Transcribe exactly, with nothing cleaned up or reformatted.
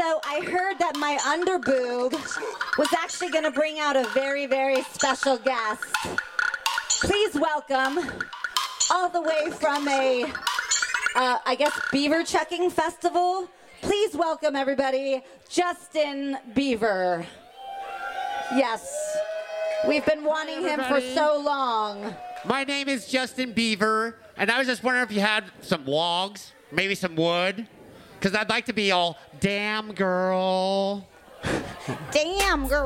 So I heard that my underboob was actually going to bring out a very, very special guest. Please welcome, all the way from a, uh, I guess, beaver chucking festival. Please welcome, everybody, Justin Bieber. Yes, we've been wanting him for so long. My name is Justin Bieber, and I was just wondering if you had some logs, maybe some wood, because I'd like to be all, damn girl. Damn, girl.